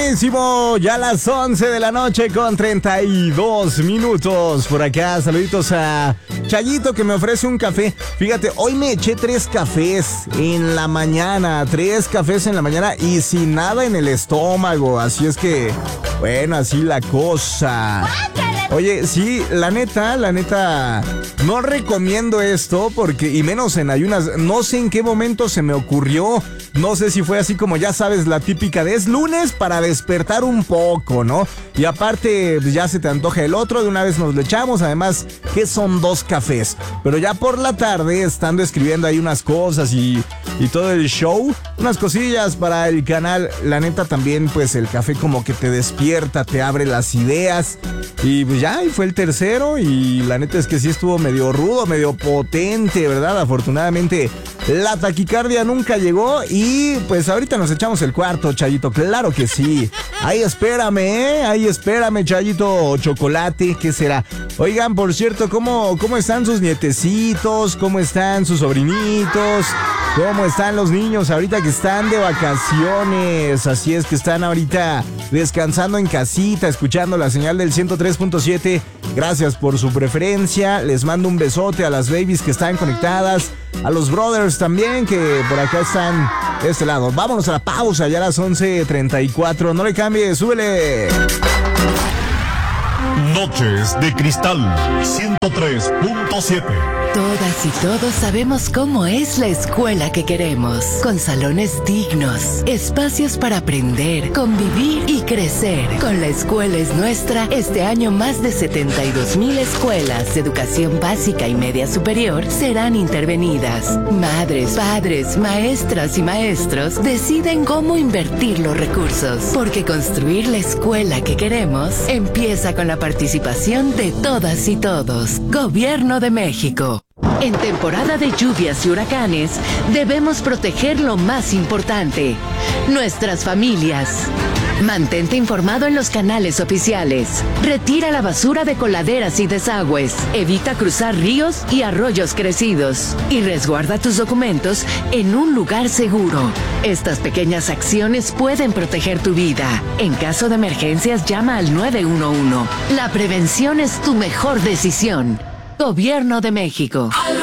Buenísimo, ya las 11 de la noche con 32 minutos. Por acá, saluditos a Chayito que me ofrece un café. Fíjate, hoy me eché 3 cafés en la mañana. 3 cafés en la mañana y sin nada en el estómago. Así es que, bueno, así la cosa. Oye, sí, la neta, no recomiendo esto porque, y menos en ayunas, no sé en qué momento se me ocurrió, no sé si fue así como ya sabes, la típica de es lunes para despertar un poco, ¿no? Y aparte, ya se te antoja el otro, de una vez nos lo echamos, además, que son 2 cafés. Pero ya por la tarde, estando escribiendo ahí unas cosas y todo el show, unas cosillas para el canal, la neta también, pues el café como que te despierta, te abre las ideas. Y pues ya, y fue el tercero y la neta es que sí estuvo medio rudo, medio potente, ¿verdad? Afortunadamente la taquicardia nunca llegó y pues ahorita nos echamos el cuarto, Chayito, claro que sí. Ahí espérame, Chayito, chocolate, ¿qué será? Oigan, por cierto, ¿cómo están sus nietecitos? ¿Cómo están sus sobrinitos? ¿Cómo están los niños ahorita que están de vacaciones? Así es que están ahorita descansando en casita, escuchando la señal del 103.7. Gracias por su preferencia. Les mando un besote a las babies que están conectadas. A los brothers también que por acá están de este lado. Vámonos a la pausa, ya a las 11:34. No le cambie, súbele. Noches de Cristal 103.7. Todas y todos sabemos cómo es la escuela que queremos, con salones dignos, espacios para aprender, convivir y crecer. Con La Escuela es Nuestra, este año más de 72,000 escuelas de educación básica y media superior serán intervenidas. Madres, padres, maestras y maestros deciden cómo invertir los recursos, porque construir la escuela que queremos empieza con la participación de todas y todos. Gobierno de México. En temporada de lluvias y huracanes, debemos proteger lo más importante, nuestras familias. Mantente informado en los canales oficiales. Retira la basura de coladeras y desagües. Evita cruzar ríos y arroyos crecidos. Y resguarda tus documentos en un lugar seguro. Estas pequeñas acciones pueden proteger tu vida. En caso de emergencias, llama al 911. La prevención es tu mejor decisión. Gobierno de México.